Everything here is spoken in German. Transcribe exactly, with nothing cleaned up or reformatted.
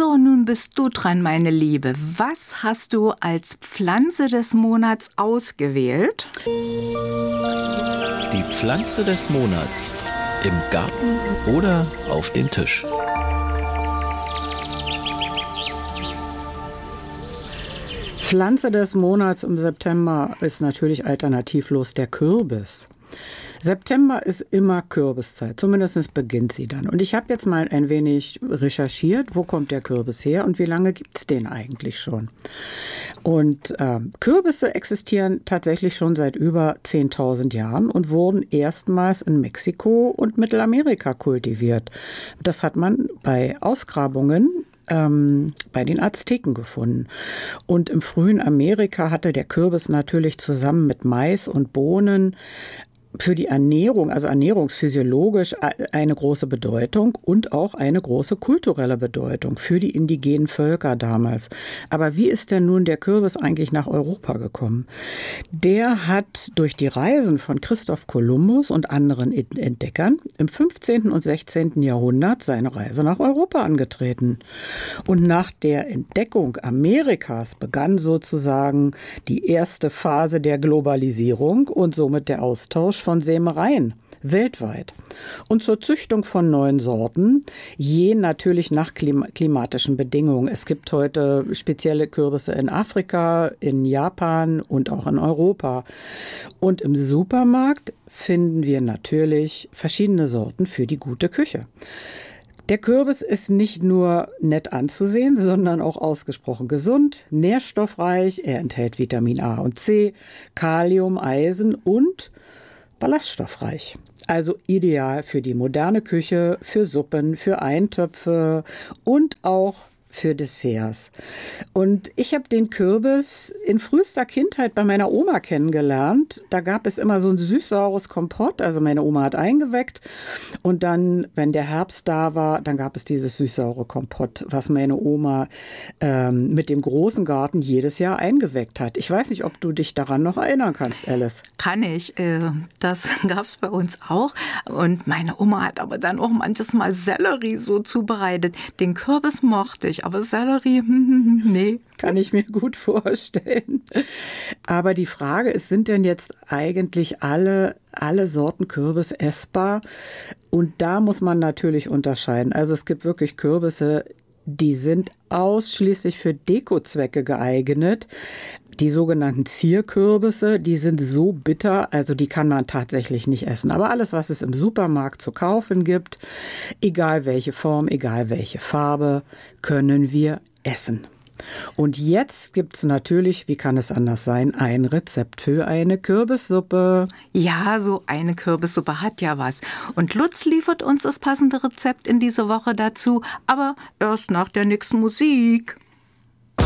So, nun bist du dran, meine Liebe. Was hast du als Pflanze des Monats ausgewählt? Die Pflanze des Monats. Im Garten oder auf dem Tisch. Pflanze des Monats im September ist natürlich alternativlos der Kürbis. September ist immer Kürbiszeit, zumindest beginnt sie dann. Und ich habe jetzt mal ein wenig recherchiert, wo kommt der Kürbis her und wie lange gibt es den eigentlich schon. Und äh, Kürbisse existieren tatsächlich schon seit über zehntausend Jahren und wurden erstmals in Mexiko und Mittelamerika kultiviert. Das hat man bei Ausgrabungen Ähm, bei den Azteken gefunden. Und im frühen Amerika hatte der Kürbis natürlich zusammen mit Mais und Bohnen für die Ernährung, also ernährungsphysiologisch, eine große Bedeutung und auch eine große kulturelle Bedeutung für die indigenen Völker damals. Aber wie ist denn nun der Kürbis eigentlich nach Europa gekommen? Der hat durch die Reisen von Christoph Kolumbus und anderen Entdeckern im fünfzehnten und sechzehnten Jahrhundert seine Reise nach Europa angetreten. Und nach der Entdeckung Amerikas begann sozusagen die erste Phase der Globalisierung und somit der Austausch von Sämereien weltweit. Und zur Züchtung von neuen Sorten, je natürlich nach klima- klimatischen Bedingungen. Es gibt heute spezielle Kürbisse in Afrika, in Japan und auch in Europa. Und im Supermarkt finden wir natürlich verschiedene Sorten für die gute Küche. Der Kürbis ist nicht nur nett anzusehen, sondern auch ausgesprochen gesund, nährstoffreich. Er enthält Vitamin A und C, Kalium, Eisen und ballaststoffreich. Also ideal für die moderne Küche, für Suppen, für Eintöpfe und auch für Desserts. Und ich habe den Kürbis in frühester Kindheit bei meiner Oma kennengelernt. Da gab es immer so ein süß-saures Kompott. Also meine Oma hat eingeweckt und dann, wenn der Herbst da war, dann gab es dieses süß-saure Kompott, was meine Oma ähm, mit dem großen Garten jedes Jahr eingeweckt hat. Ich weiß nicht, ob du dich daran noch erinnern kannst, Alice. Kann ich. Äh, das gab es bei uns auch. Und meine Oma hat aber dann auch manches Mal Sellerie so zubereitet. Den Kürbis mochte ich. Aber Sellerie, hm, nee. Kann ich mir gut vorstellen. Aber die Frage ist, sind denn jetzt eigentlich alle, alle Sorten Kürbis essbar? Und da muss man natürlich unterscheiden. Also es gibt wirklich Kürbisse, die sind ausschließlich für Dekozwecke geeignet. Die sogenannten Zierkürbisse, die sind so bitter, also die kann man tatsächlich nicht essen. Aber alles, was es im Supermarkt zu kaufen gibt, egal welche Form, egal welche Farbe, können wir essen. Und jetzt gibt es natürlich, wie kann es anders sein, ein Rezept für eine Kürbissuppe. Ja, so eine Kürbissuppe hat ja was. Und Lutz liefert uns das passende Rezept in dieser Woche dazu, aber erst nach der nächsten Musik.